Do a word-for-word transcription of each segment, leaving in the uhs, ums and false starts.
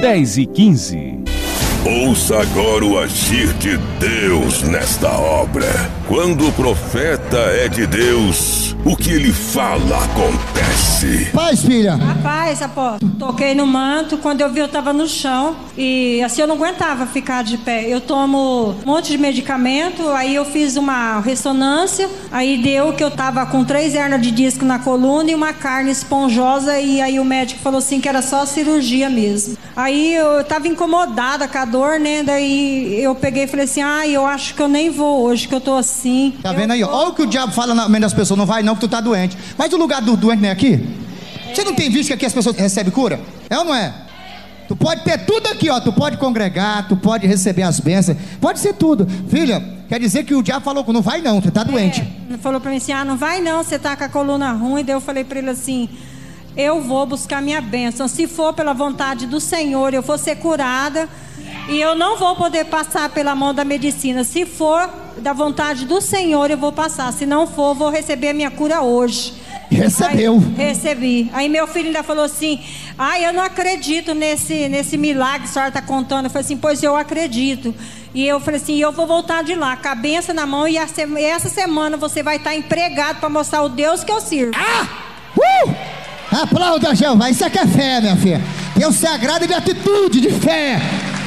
dez e quinze. Ouça agora o agir de Deus nesta obra. Quando o profeta é de Deus, o que ele fala acontece. Paz, filha. A paz, apóstolo. Toquei no manto, quando eu vi eu tava no chão e assim eu não aguentava ficar de pé. Eu tomo um monte de medicamento, aí eu fiz uma ressonância, aí deu que eu tava com três hernias de disco na coluna e uma carne esponjosa, e aí o médico falou assim que era só cirurgia mesmo. Aí eu tava incomodada com a dor, né? Daí eu peguei e falei assim, ah, eu acho que eu nem vou hoje, que eu tô assim. Tá vendo aí? Olha o que o diabo fala na mente das pessoas, não vai não que tu tá doente. Mas o lugar do doente não é aqui? É. Você não tem visto que aqui as pessoas recebem cura? É ou não é? Tu pode ter tudo aqui, ó. Tu pode congregar, tu pode receber as bênçãos, pode ser tudo. Filha, quer dizer que o diabo falou que não vai não, tu tá doente. É, falou pra mim assim, ah, não vai não, você tá com a coluna ruim. Daí eu falei pra ele assim, eu vou buscar minha bênção. Se for pela vontade do Senhor, eu vou ser curada. E eu não vou poder passar pela mão da medicina. Se for da vontade do Senhor, eu vou passar. Se não for, vou receber a minha cura hoje. Recebeu. Aí, recebi. Aí meu filho ainda falou assim, ai, eu não acredito nesse, nesse milagre que a senhora está contando. Eu falei assim, pois eu acredito. E eu falei assim, eu vou voltar de lá, com a benção na mão. E a, essa semana você vai estar empregado para mostrar o Deus que eu sirvo. Ah! Uh! Aplauda, Jeová. Isso aqui é fé, minha filha. Deus se agrada de atitude, de fé.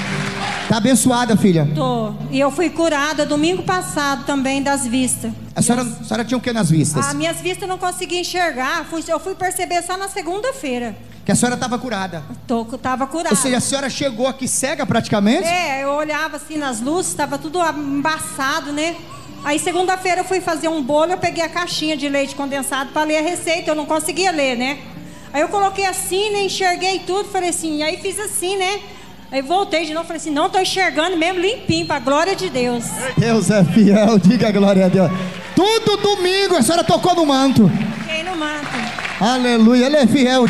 Tá abençoada, filha? Tô. E eu fui curada domingo passado também das vistas. A senhora, a senhora tinha o que nas vistas? As minhas vistas eu não conseguia enxergar. Fui, eu fui perceber só na segunda-feira. Que a senhora estava curada? Tô, tava curada. Ou seja, a senhora chegou aqui cega praticamente? É, eu olhava assim nas luzes, estava tudo embaçado, né? Aí segunda-feira eu fui fazer um bolo, eu peguei a caixinha de leite condensado para ler a receita, eu não conseguia ler, né? Aí eu coloquei assim, né? Enxerguei tudo, falei assim, aí fiz assim, né? Aí voltei de novo, falei assim, não, tô enxergando mesmo limpinho, pra glória de Deus. Deus é fiel, diga glória a Deus. Tudo domingo a senhora tocou no manto. Toquei no manto. Aleluia, ele é fiel.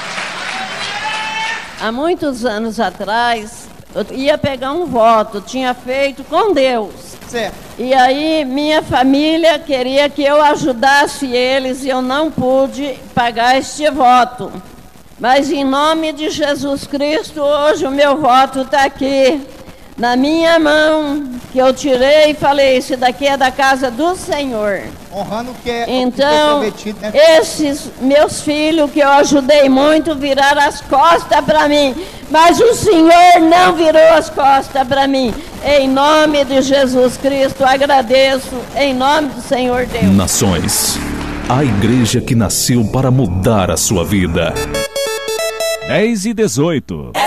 Há muitos anos atrás, eu ia pegar um voto, tinha feito com Deus. Certo. E aí minha família queria que eu ajudasse eles e eu não pude pagar este voto. Mas em nome de Jesus Cristo, hoje o meu voto está aqui, na minha mão, que eu tirei e falei, esse daqui é da casa do Senhor. Honrando o que é então, prometido, né? Esses meus filhos que eu ajudei muito viraram as costas para mim, mas o Senhor não virou as costas para mim. Em nome de Jesus Cristo, agradeço, em nome do Senhor Deus. Nações, a igreja que nasceu para mudar a sua vida. dez e dezoito.